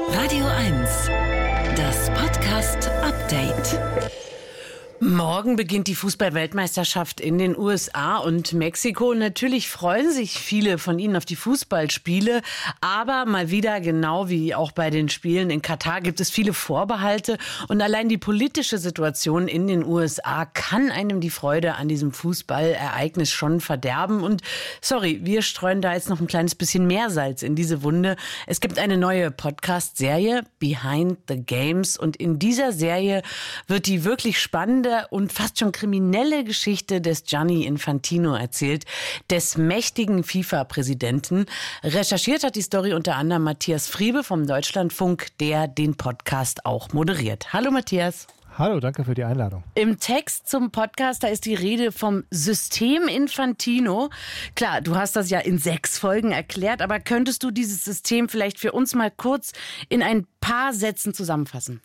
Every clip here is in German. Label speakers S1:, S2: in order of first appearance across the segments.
S1: Radio 1, das Podcast-Update.
S2: Morgen beginnt die Fußball-Weltmeisterschaft in den USA und Mexiko. Natürlich freuen sich viele von ihnen auf die Fußballspiele. Aber mal wieder, genau wie auch bei den Spielen in Katar, gibt es viele Vorbehalte. Und allein die politische Situation in den USA kann einem die Freude an diesem Fußballereignis schon verderben. Und sorry, wir streuen da jetzt noch ein kleines bisschen mehr Salz in diese Wunde. Es gibt eine neue Podcast-Serie, Behind the Games. Und in dieser Serie wird die wirklich spannende und fast schon kriminelle Geschichte des Gianni Infantino erzählt, des mächtigen FIFA-Präsidenten. Recherchiert hat die Story unter anderem Matthias Friebe vom Deutschlandfunk, der den Podcast auch moderiert. Hallo Matthias.
S3: Hallo, danke für die Einladung.
S2: Im Text zum Podcast, da ist die Rede vom System Infantino. Klar, du hast das ja in 6 Folgen erklärt, aber könntest du dieses System vielleicht für uns mal kurz in ein paar Sätzen zusammenfassen?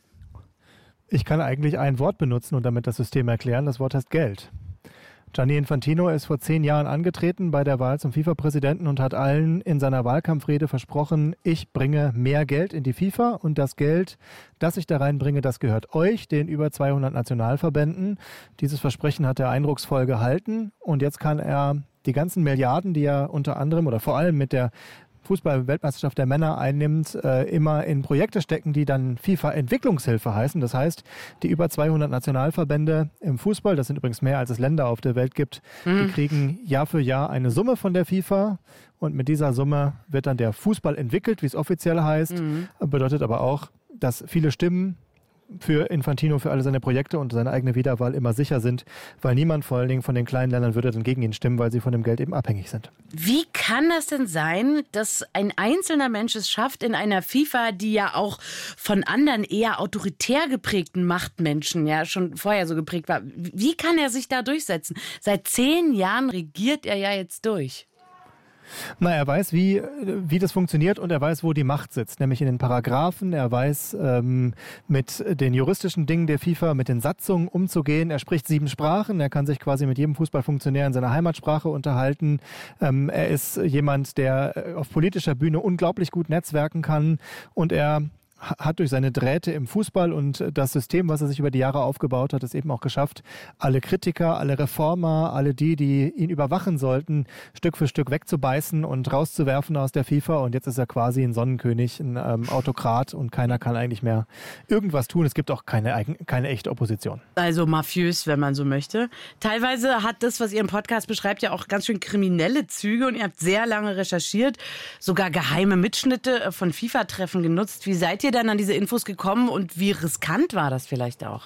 S3: Ich kann eigentlich ein Wort benutzen und damit das System erklären. Das Wort heißt Geld. Gianni Infantino ist vor 10 Jahren angetreten bei der Wahl zum FIFA-Präsidenten und hat allen in seiner Wahlkampfrede versprochen, ich bringe mehr Geld in die FIFA und das Geld, das ich da reinbringe, das gehört euch, den über 200 Nationalverbänden. Dieses Versprechen hat er eindrucksvoll gehalten und jetzt kann er die ganzen Milliarden, die er unter anderem oder vor allem mit der Fußball-Weltmeisterschaft der Männer einnimmt, immer in Projekte stecken, die dann FIFA-Entwicklungshilfe heißen. Das heißt, die über 200 Nationalverbände im Fußball, das sind übrigens mehr als es Länder auf der Welt gibt, die kriegen Jahr für Jahr eine Summe von der FIFA und mit dieser Summe wird dann der Fußball entwickelt, wie es offiziell heißt. Bedeutet aber auch, dass viele Stimmen für Infantino, für alle seine Projekte und seine eigene Wiederwahl immer sicher sind, weil niemand vor allen Dingen von den kleinen Ländern würde dann gegen ihn stimmen, weil sie von dem Geld eben abhängig sind.
S2: Wie kann das denn sein, dass ein einzelner Mensch es schafft, in einer FIFA, die ja auch von anderen eher autoritär geprägten Machtmenschen ja schon vorher so geprägt war, wie kann er sich da durchsetzen? Seit 10 Jahren regiert er ja jetzt durch.
S3: Na, er weiß, wie das funktioniert und er weiß, wo die Macht sitzt, nämlich in den Paragraphen. Er weiß, mit den juristischen Dingen der FIFA, mit den Satzungen umzugehen. Er spricht 7 Sprachen. Er kann sich quasi mit jedem Fußballfunktionär in seiner Heimatsprache unterhalten. Er ist jemand, der auf politischer Bühne unglaublich gut netzwerken kann und er hat durch seine Drähte im Fußball und das System, was er sich über die Jahre aufgebaut hat, es eben auch geschafft, alle Kritiker, alle Reformer, alle die ihn überwachen sollten, Stück für Stück wegzubeißen und rauszuwerfen aus der FIFA. Und jetzt ist er quasi ein Sonnenkönig, ein Autokrat und keiner kann eigentlich mehr irgendwas tun. Es gibt auch keine echte Opposition.
S2: Also mafiös, wenn man so möchte. Teilweise hat das, was ihr im Podcast beschreibt, ja auch ganz schön kriminelle Züge und ihr habt sehr lange recherchiert, sogar geheime Mitschnitte von FIFA-Treffen genutzt. Wie seid ihr dann an diese Infos gekommen und wie riskant war das vielleicht auch?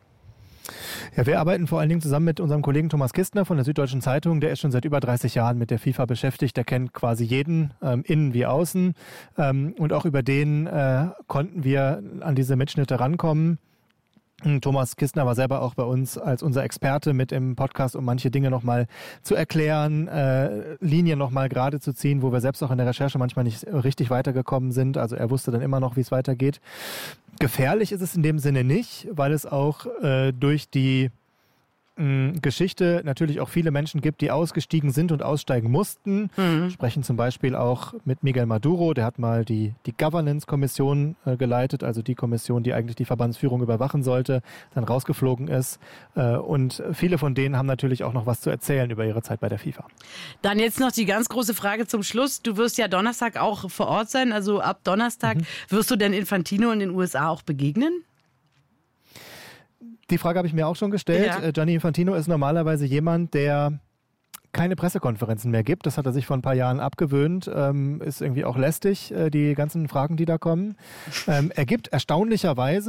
S3: Ja, wir arbeiten vor allen Dingen zusammen mit unserem Kollegen Thomas Kistner von der Süddeutschen Zeitung. Der ist schon seit über 30 Jahren mit der FIFA beschäftigt. Der kennt quasi jeden, innen wie außen. Und auch über den konnten wir an diese Mitschnitte rankommen. Thomas Kistner war selber auch bei uns als unser Experte mit im Podcast, um manche Dinge nochmal zu erklären, Linien nochmal gerade zu ziehen, wo wir selbst auch in der Recherche manchmal nicht richtig weitergekommen sind. Also er wusste dann immer noch, wie es weitergeht. Gefährlich ist es in dem Sinne nicht, weil es auch durch die Geschichte natürlich auch viele Menschen gibt, die ausgestiegen sind und aussteigen mussten. Sprechen zum Beispiel auch mit Miguel Maduro, der hat mal die Governance-Kommission geleitet, also die Kommission, die eigentlich die Verbandsführung überwachen sollte, dann rausgeflogen ist. Und viele von denen haben natürlich auch noch was zu erzählen über ihre Zeit bei der FIFA.
S2: Dann jetzt noch die ganz große Frage zum Schluss. Du wirst ja Donnerstag auch vor Ort sein, also ab Donnerstag. Wirst du denn Infantino in den USA auch begegnen?
S3: Die Frage habe ich mir auch schon gestellt. Ja. Gianni Infantino ist normalerweise jemand, der keine Pressekonferenzen mehr gibt. Das hat er sich vor ein paar Jahren abgewöhnt. Ist irgendwie auch lästig, die ganzen Fragen, die da kommen. Er gibt erstaunlicherweise